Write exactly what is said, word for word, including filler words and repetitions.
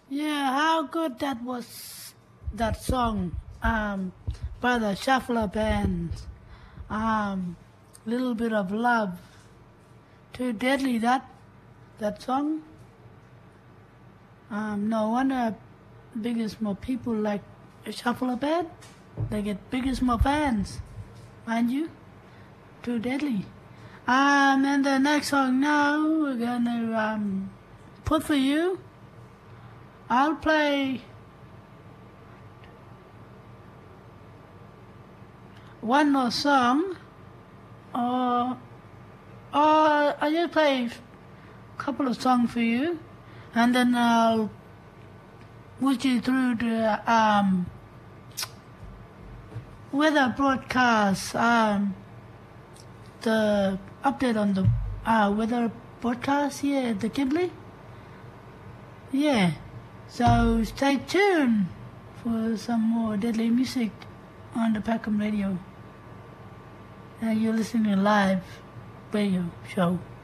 Yeah, how good that was, that song um, by the Shuffler Band. Um, Little Bit of Love. Too deadly, that that song. Um, no wonder biggest more people like a Shuffler Band. They get biggest more fans, mind you. Too deadly. Um, and the next song now we're gonna um, put for you. I'll play one more song, or, or I'll just play a couple of songs for you, and then I'll put you through the um, weather broadcast, um, the update on the uh, weather broadcast here at the Kibbley. Yeah. So stay tuned for some more deadly music on the Peckham Radio. And you're listening to a live radio show.